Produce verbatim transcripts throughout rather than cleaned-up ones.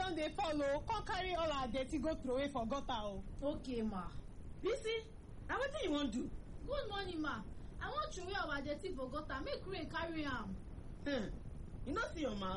don dey follow, come carry all our dirty go throw away for gutter o. Okay, ma. Bisi, na wetin you wan do? Good morning, ma. I wan throw away our dirty for gutter, make rain carry am. Hmm. You no see your ma?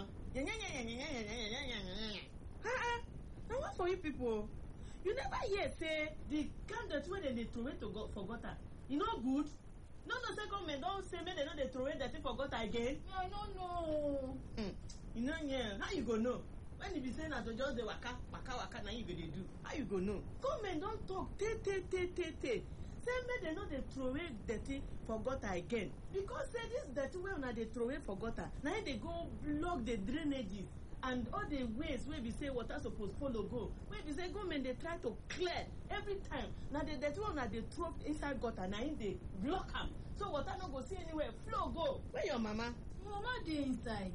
Ha-ha. Na what for you people? You never hear say the kind dirty wey dem dey throw away to go for gutter, e no good? No no say government don say make dem no dey throw away dirty for gutter again? Me, I no know. Hmm. You no hear, how you go know? When you be say na to just dey waka waka waka na you go dey do, how you go know? Government don talk tey tey tey tey tey say make dem no dey throw away dirty for gutter again, because say this dirty wey una dey throw away for gutter na im dey go block the drainages and all the ways wey be say water suppose follow go, wey be say government dey try to clear every time, na the dirty wey una dey throw inside gutter na im dey block am, so water no go see anywhere flow go. Where your mama? Mama dey inside.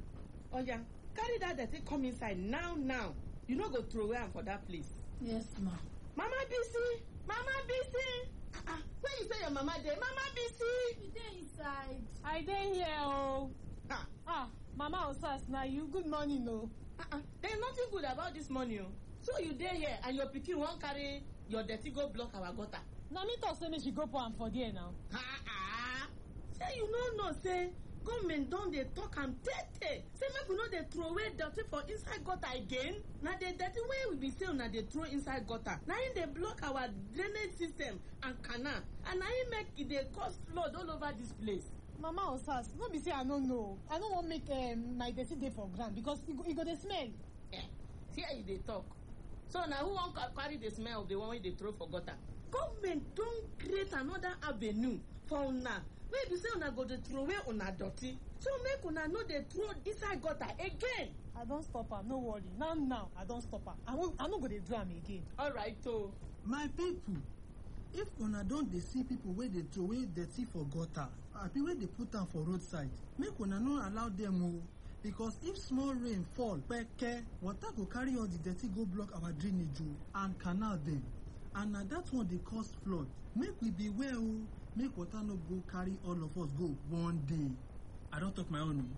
Oya, carry that dirty come inside now now. You no go throw away am for that place. Yes, ma. Mama Bisi, Mama Bisi. Ah, where you say your mama dey? Mama Bisi. You dey inside. I dey here o. Ah, Ah, Mama Osas, na you. Good morning o. ah, ah. There's nothing good about this morning. Oh. So you dey here and your pikin wan carry your dirty go block our gutter. Na me talk say make she go pour am for there now. Ah, ah. Say you no know say government don dey talk am tey tey say make we no dey throw away dirty for inside gutter again. Na the dirty wey we be say una dey throw inside gutter na im dey block our drainage system and canal, and na im make e dey cause flood all over this place. Mama Osas, no be say I no know. I no wan make um, my dirty dey for ground because e go, e go dey smell. Yeah, see how you dey talk. So na who wan carry the smell of the one wey dey throw for gutter? Government don create another avenue for una wey be say una go dey throw away una dirty, so make una no dey throw inside gutter again. I don stop am, no worry. Now now I don stop am. I won, I no go dey do am again. Alright o. My people, if una don dey see people wey dey throw away dirty for gutter, abi wey dey put am for roadside, make una no allow dem o, because if small rain fall kpeke, water go carry all the dirty go block our drainage o and canal dem, and na that one dey cause flood. Make we beware o, make water no go carry all of us go one day. I don talk my own o.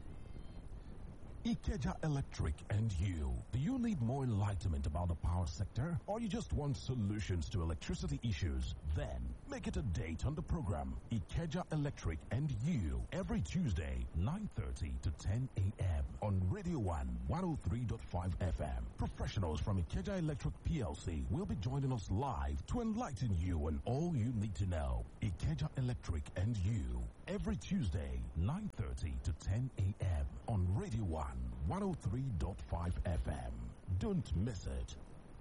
Ikeja Electric and you. Do you need more enlightenment about the power sector, or you just want solutions to electricity issues? Then make it a date on the program Ikeja Electric and you every Tuesday, nine thirty to ten a m on Radio one, one oh three point five F M. Professionals from Ikeja Electric P L C will be joining us live to enlighten you on all you need to know. Ikeja Electric and you every Tuesday, nine thirty to ten a m on Radio one, one oh three point five F M. Don't miss it.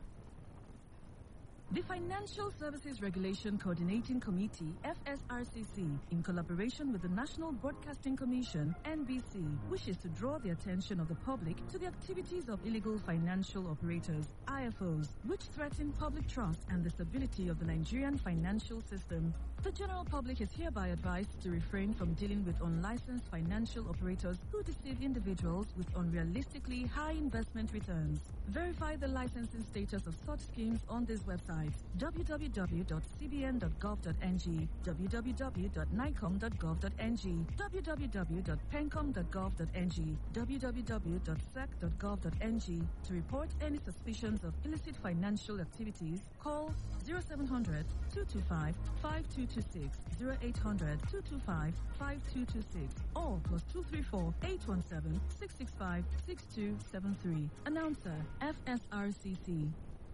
The Financial Services Regulation Coordinating Committee, F S R C C, in collaboration with the National Broadcasting Commission, N B C, wishes to draw the attention of the public to the activities of illegal financial operators, I F Os, which threaten public trust and the stability of the Nigerian financial system. The general public is hereby advised to refrain from dealing with unlicensed financial operators who deceive individuals with unrealistically high investment returns. Verify the licensing status of such schemes on this website: w w w dot c b n dot gov dot n g, w w w dot nicom dot gov dot n g, w w w dot pencom dot gov dot n g, w w w dot sec dot gov dot n g. To report any suspicions of illicit financial activities, call zero seven hundred, two two five, five two two six, zero eight hundred, two two five, five two two six, or plus two three four, eight one seven, six six five, six two seven three. Announcer, F S R C C.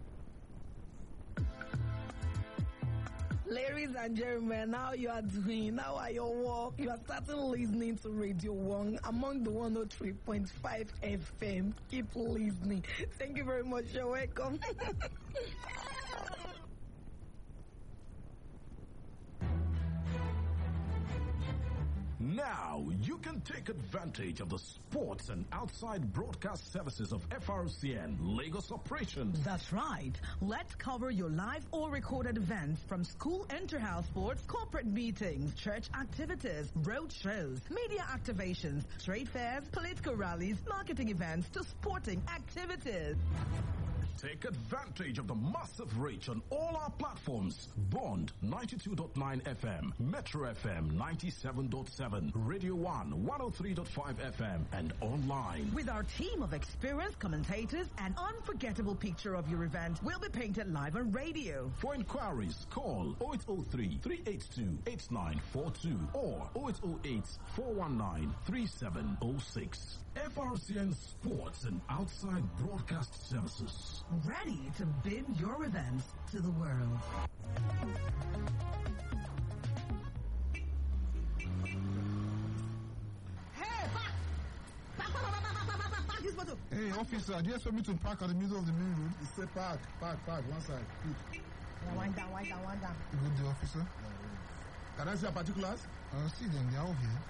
Ladies and gentlemen, now you are doing, now are your work. You are starting listening to Radio one among the one oh three point five F M. Keep listening. Thank you very much. You're welcome. Now you can take advantage of the sports and outside broadcast services of F R C N Lagos operations. That's right. Let's cover your live or recorded events from school inter-house sports, corporate meetings, church activities, road shows, media activations, trade fairs, political rallies, marketing events to sporting activities. Take advantage of the massive reach on all our platforms. Bond ninety-two point nine F M, Metro F M ninety-seven point seven, Radio one one oh three point five F M, and online. With our team of experienced commentators, an unforgettable picture of your event will be painted live on radio. For inquiries, call oh eight oh three, three eight two, eight nine four two or oh eight oh eight, four one nine, three seven oh six. F R C N Sports and Outside Broadcast Services. Ready to bid your events to the world. Hey, officer, do you expect me to park at the middle of the main road? He said park, park, park, one side, quick. Yeah, wind down, wind down, wind down. Good day, officer. Can I see your particulars? Uh, see them, they are all here.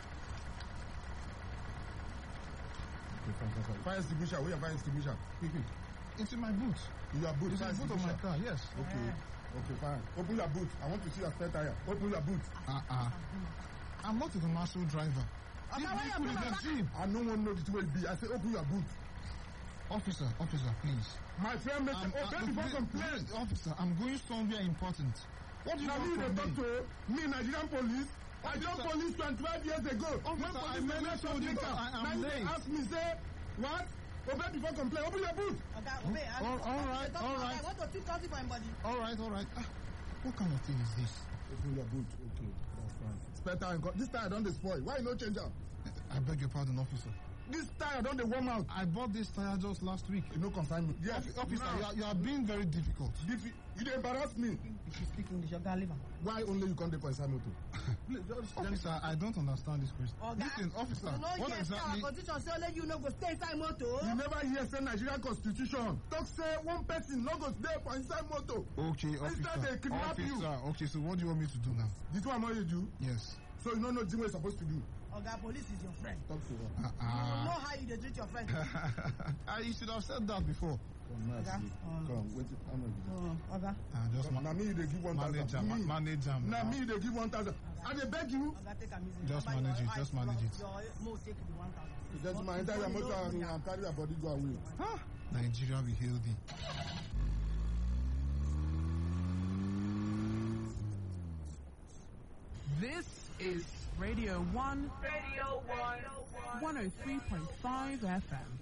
Okay, fine, fine, fine. Fire extinguisher, where your fire extinguisher? Quick, quick. It's in my boot. In your boot? It's in the boot of my car, yes. Okay, okay, fine. Open your boot. I want to see your spare tire. Open your boot. Uh-uh. I'm not a commercial driver. Okay, I no one knows it will be. I say open your boot. Officer, officer, please. My friend, make um, obey uh, before please, complain. please, officer, I'm going somewhere important. What do you now want me, from they me? talk to me, Nigerian police. I Officer, joined police twenty-five years ago. Officer, I when never police told you later, that I am now late. you ask me, say, what? Obey before complain. Open your boot. Okay, obey. Oh, all, all right, all right. I want to two thousand for anybody. All right, all right. Ah, what kind of thing is this? Open your boot. Okay, that's fine. Spare tire. This tire don't despoil. Why you no change am? I beg your pardon, officer. This tire don't they warm out. I bought this tire just last week. You no concern me. Yes, officer, now, you are, you are being very difficult. Diffi you dey embarrass me. If you speak English, you're gonna leave him. Why only you come dey for inside motor? Please, just Officer, I don't understand this question. Oh, Listen, officer, you know, what yes, exactly? our constitution say only you no go stay inside motor. You never hear say Nigerian constitution talk say one person no go stay for inside motor. Okay, officer. they kidnap officer, you. okay, so what do you want me to do now? This one what you do? Yes. So you don't know the way you're supposed to do. Oga, police is your friend. Talk to her. Uh, You uh, know how you dey treat your friend. uh, you should have said that before. Come, now, Okay. see. Um, Come, wait. How much is it? Uh, Oga, Uh, just ma- Now me they give one manage thousand. am, ma- manage am. Now now. me they give one thousand. I dey beg you. Oga, take am easy. Just Remember, manage your it, just eyes manage block, it. Your mouth take the one thousand. Gentleman, enter your motor and, and carry your body go away. Ah, Nigeria will hail thee. This is Radio one. Radio one. one oh three point five F M.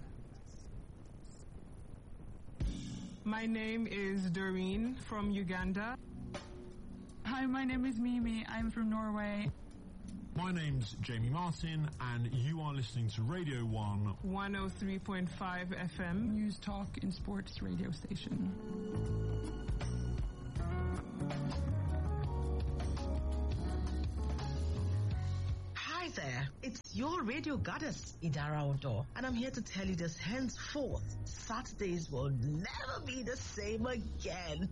My name is Doreen from Uganda. Hi, my name is Mimi. I'm from Norway. My name's Jamie Martin, and you are listening to Radio one. one oh three point five F M. News, talk, and sports radio station. Hi there, it's your radio goddess, Idara Odo, and I'm here to tell you this henceforth, Saturdays will never be the same again.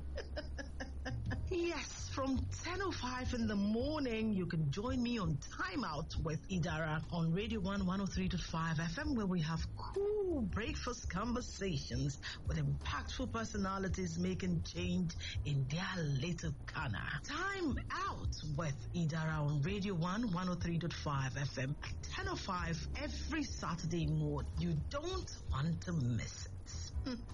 Yes, from ten oh five in the morning, you can join me on Time Out with Idara on Radio one one oh three point five F M, where we have cool breakfast conversations with impactful personalities making change in their little corner. Time Out with Idara on Radio one one oh three point five F M at ten oh five every Saturday morning. You don't want to miss it.